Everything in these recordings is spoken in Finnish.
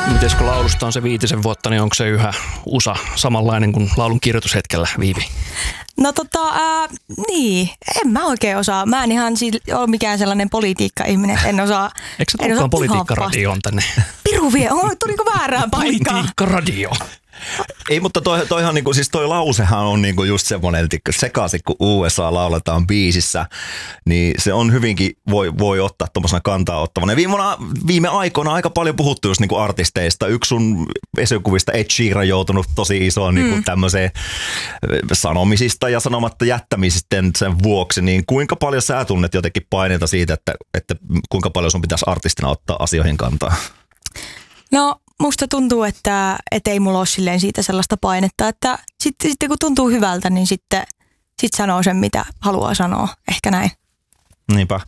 Mites kun laulusta on se 5 vuotta, niin onko se yhä USA samanlainen kuin laulun kirjoitushetkellä, Viivi? No niin, en mä oikein osaa. Mä en ihan ole mikään sellainen politiikka-ihminen, en osaa. Eikö sä tulekaan politiikkaradioon tänne? Piru vie, tuliko väärään paikkaan? Politiikkaradio. Ei, mutta toihan niinku, siis toi lausehan on niinku just semmoinen sekaisin, kun USA lauletaan biisissä, niin se on hyvinkin, voi ottaa tuommoisena kantaa ottavana. Viime aikoina aika paljon puhuttu just niinku artisteista. Yksi sun esikuvista Ed Sheeran joutunut tosi isoon niinku tämmöiseen sanomisista ja sanomatta jättämisistä sen vuoksi, niin kuinka paljon sä tunnet jotenkin paineita siitä, että kuinka paljon sun pitäisi artistina ottaa asioihin kantaa? No musta tuntuu, että ei mulla ole silleen siitä sellaista painetta, että sitten kun tuntuu hyvältä, niin sitten sanoo sen, mitä haluaa sanoa. Ehkä näin. Niinpä.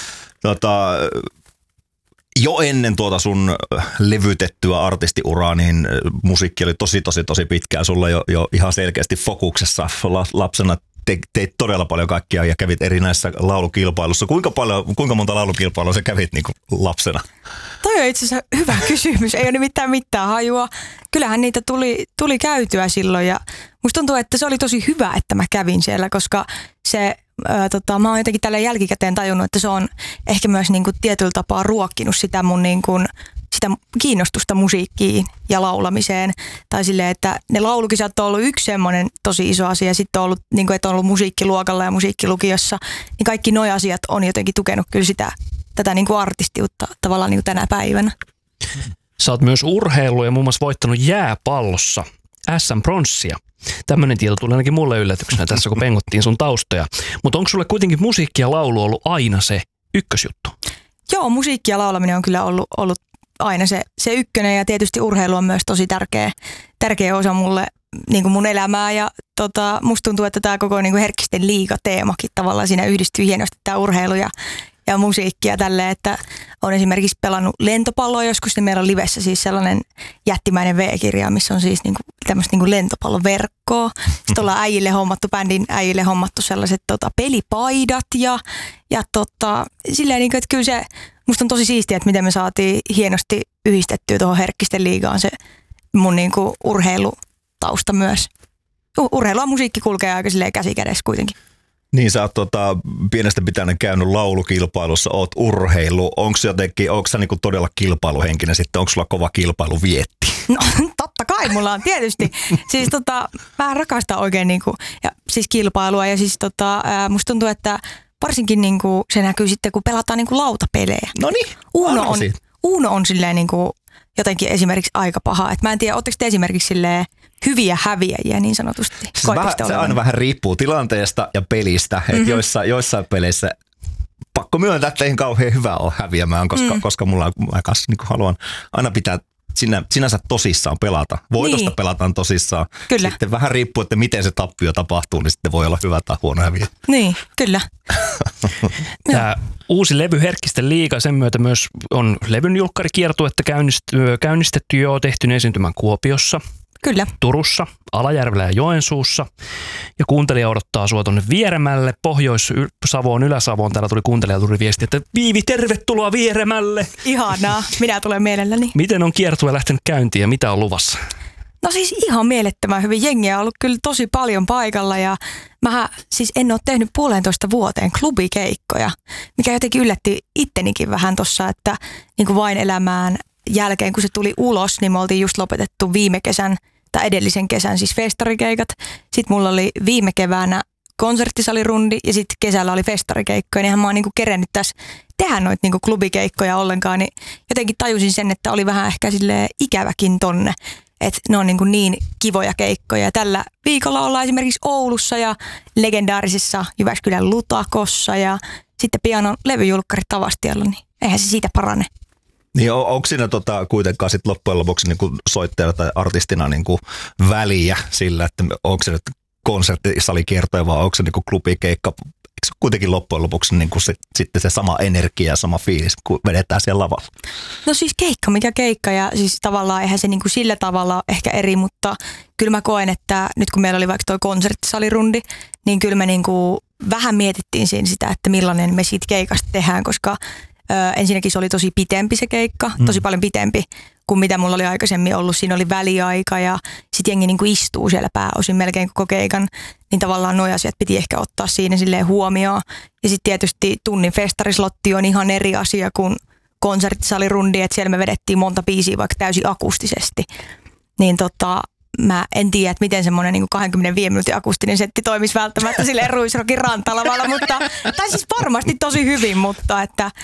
Jo ennen tuota sun levytettyä artistiuraa, niin musiikki oli tosi pitkään sulla jo ihan selkeästi fokuksessa. Lapsena teit todella paljon kaikkia ja kävit eri näissä laulukilpailussa. Kuinka monta laulukilpailua sä kävit niin kuin lapsena? Toi on itse asiassa hyvä kysymys. Ei ole nimittäin mitään hajua. Kyllähän niitä tuli käytyä silloin ja musta tuntuu, että se oli tosi hyvä, että mä kävin siellä, koska se mä oon jotenkin tällä jälkikäteen tajunnut, että se on ehkä myös niin kuin tietyllä tapaa ruokkinut sitä mun niin kuin sitä kiinnostusta musiikkiin ja laulamiseen. Tai silleen, että ne laulukisat on ollut yksi semmoinen tosi iso asia. Sitten on ollut, niin kuin, että on ollut musiikkiluokalla ja musiikkilukiossa. Niin kaikki nuo asiat on jotenkin tukenut kyllä tätä niin kuin artistiutta tavallaan niin kuin tänä päivänä. Sä oot myös urheillut ja muun muassa voittanut jääpallossa SM-pronssia. Tämmöinen tieto tuli ainakin mulle yllätyksenä tässä, kun pengottiin sun taustoja. Mutta onko sulle kuitenkin musiikki ja laulu ollut aina se ykkösjuttu? Joo, musiikki ja laulaminen on kyllä ollut aina se ykkönen ja tietysti urheilu on myös tosi tärkeä osa mulle, niin kuin mun elämää ja musta tuntuu, että tämä koko niin kuin Herkkisten liiga-teemakin tavallaan siinä yhdistyy hienosti tämä urheilu ja musiikki ja tälleen, että on esimerkiksi pelannut lentopalloa joskus, niin meillä on livessä siis sellainen jättimäinen V-kirja, missä on siis niinku tämmöistä niinku lentopalloverkkoa. Sitten ollaan bändin äijille hommattu sellaiset pelipaidat ja silleen niinku, että kyllä se musta on tosi siistiä, että miten me saatiin hienosti yhdistettyä tuohon Herkkisten liigaan se mun niinku urheilutausta myös. Urheilu ja musiikki kulkee aika silleen käsi kädessä kuitenkin. Niin sä oot pienestä pitäen käynyt laulukilpailussa, oot urheilu. Onko sä niinku todella kilpailuhenkinen sitten? Onko sulla kova kilpailuvietti? No totta kai mulla on tietysti. Siis mä rakastan oikein niinku, ja siis kilpailua ja siis musta tuntuu, että varsinkin niinku se näkyy sitten kun pelataan niinku lautapelejä. No niin. Uno on silleen niinku jotenkin esimerkiksi aika paha. Et mä en tiedä, ootteko te esimerkiksi silleen hyviä häviäjiä niin sanotusti? Se aina vähän riippuu tilanteesta ja pelistä. Että joissain peleissä pakko myöntää, että ei kauhean hyvä ole häviämään, koska mulla niin haluan aina pitää sinänsä tosissaan pelata. Voitosta pelataan tosissaan. Kyllä. Sitten vähän riippuu, että miten se tappio tapahtuu, niin sitten voi olla hyvä tai huono häviä. Niin, kyllä. Tämä uusi levy Herkkisten liiga, sen myötä myös on levyn julkkarikiertuetta käynnistetty jo, tehty esiintymän Kuopiossa. Kyllä. Turussa, Alajärvellä ja Joensuussa. Ja kuuntelija odottaa sua tuonne Vieremälle, Pohjois-Savoon, Ylä-Savoon. Täällä tuli kuuntelija tuli viesti, että Viivi, tervetuloa Vieremälle. Ihanaa, minä tulen mielelläni. Miten on kiertue lähtenyt käyntiin ja mitä on luvassa? No siis ihan mielettömän hyvin. Jengiä on ollut kyllä tosi paljon paikalla ja mä siis en ole tehnyt 1,5 vuoteen klubikeikkoja, mikä jotenkin yllätti ittenikin vähän tossa, että niin kuin Vain elämään jälkeen, kun se tuli ulos, niin me oltiin just lopetettu viime kesän tai edellisen kesän siis festarikeikat. Sitten mulla oli viime keväänä konserttisalirundi ja sitten kesällä oli festarikeikkoja. Niin mä oon niinku kerennyt tässä tehdä noita niinku klubikeikkoja ollenkaan, niin jotenkin tajusin sen, että oli vähän ehkä silleen ikäväkin tonne. Että ne on niin kivoja keikkoja. Ja tällä viikolla ollaan esimerkiksi Oulussa ja legendaarisessa Jyväskylän Lutakossa ja sitten pian on levyjulkkarit Tavastialla, niin eihän se siitä parane. Niin onko siinä kuitenkaan sit loppujen lopuksi niinku soittajana tai artistina niinku väliä sillä, että onko se nyt konserttisalikiertoja vai onko se niinku klubikeikka? Eikö se kuitenkin loppujen lopuksi niinku sitten se sama energia ja sama fiilis, kun vedetään siellä lavalla? No siis keikka mikä keikka ja siis tavallaan eihän se niinku sillä tavalla ehkä eri, mutta kyllä mä koen, että nyt kun meillä oli vaikka toi konserttisalirundi, niin kyllä me niinku vähän mietittiin siinä sitä, että millainen me siitä keikasta tehdään, koska Ensinnäkin se oli tosi pitempi se keikka, tosi paljon pitempi kuin mitä mulla oli aikaisemmin ollut. Siinä oli väliaika ja sitten jengi niinku istuu siellä pääosin melkein koko keikan. Niin tavallaan nuo asiat piti ehkä ottaa siinä silleen huomioon. Ja sitten tietysti tunnin festarislotti on ihan eri asia kuin konserttisalirundi, että siellä me vedettiin monta biisiä vaikka täysin akustisesti. Niin mä en tiedä, että miten semmoinen niin 25 minuutin akustinen setti toimisi välttämättä silleen Ruisrockin rantalavalla, tai siis varmasti tosi hyvin, mutta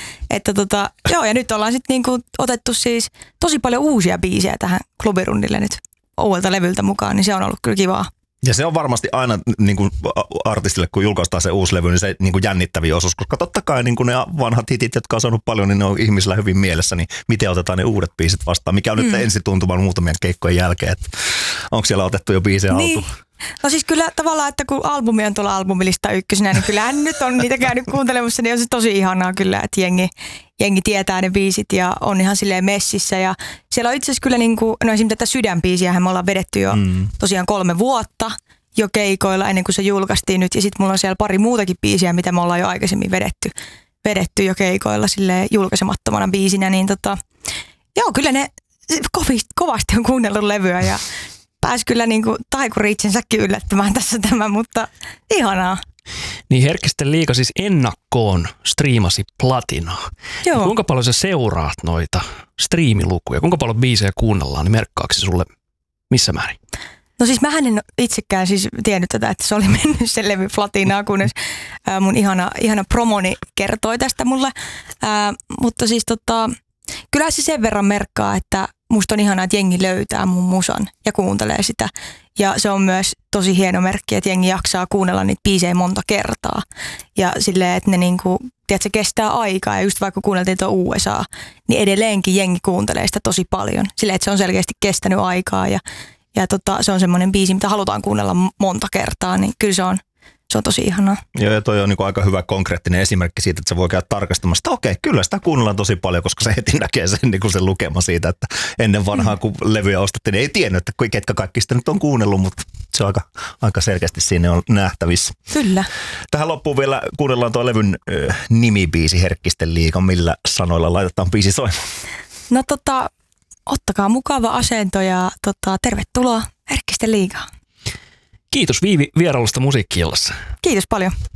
joo, ja nyt ollaan sitten niin otettu siis tosi paljon uusia biisejä tähän klubirundille nyt uudelta levyltä mukaan, niin se on ollut kyllä kivaa. Ja se on varmasti aina niin kuin artistille, kun julkaistaan se uusi levy, niin se niin kuin jännittäviä osuus, koska totta kai niin kuin ne vanhat hitit, jotka on saanut paljon, niin ne on ihmisillä hyvin mielessä, niin miten otetaan ne uudet biisit vastaan, mikä on nyt ensituntuman muutamien keikkojen jälkeen, että onko siellä otettu jo biisejä niin. alkuun? No siis kyllä tavallaan, että kun albumi on tuolla albumilista ykkösenä, niin kyllähän nyt on niitä käynyt kuuntelemassa, niin on se tosi ihanaa kyllä, että jengi tietää ne biisit ja on ihan silleen messissä. Ja siellä on itse asiassa kyllä niin kuin, no esimerkiksi tätä Sydänbiisiähän me ollaan vedetty jo tosiaan 3 vuotta jo keikoilla ennen kuin se julkaistiin nyt. Ja sitten mulla on siellä pari muutakin biisiä, mitä me ollaan jo aikaisemmin vedetty jo keikoilla silleen julkaisemattomana biisinä. Niin joo, kyllä ne kovasti on kuunnellut levyä ja pääsi kyllä niin kuin taikuri itsensäkin yllättämään tässä tämä, mutta ihanaa. Niin Herkkisten liiga siis ennakkoon striimasi platinaa. Joo. Kuinka paljon sä seuraat noita striimilukuja? Kuinka paljon biisejä kuunnellaan, niin merkkaako se sulle missä määrin? No siis mähän en itsekään siis tiennyt tätä, että se oli mennyt se levy platinaa, kunnes mun ihana promoni kertoi tästä mulle. Mutta siis kyllä se sen verran merkkaa, että musta on ihanaa, että jengi löytää mun musan ja kuuntelee sitä. Ja se on myös tosi hieno merkki, että jengi jaksaa kuunnella niitä biisejä monta kertaa. Ja silleen, että ne niinku, tiedätkö, kestää aikaa. Ja just vaikka kuunneltiin tuo USA, niin edelleenkin jengi kuuntelee sitä tosi paljon. Silleen, että se on selkeästi kestänyt aikaa ja se on semmoinen biisi, mitä halutaan kuunnella monta kertaa, niin kyllä se on tosi ihanaa. Joo, ja toi on niin kuin aika hyvä konkreettinen esimerkki siitä, että se voi käydä tarkastamassa, että okei, kyllä sitä kuunnellaan tosi paljon, koska se heti näkee sen, niin kuin sen lukema siitä, että ennen vanhaa, kun levyjä ostettiin, niin ei tiennyt, että ketkä kaikki sitä nyt on kuunnellut, mutta se on aika selkeästi siinä on nähtävissä. Kyllä. Tähän loppuun vielä kuunnellaan tuo levyn nimibiisi Herkkisten liiga, millä sanoilla laitetaan biisi soimaan. No ottakaa mukava asento ja tervetuloa Herkkisten liigaan. Kiitos Viivi vierailusta Musiikki-illassa. Kiitos paljon.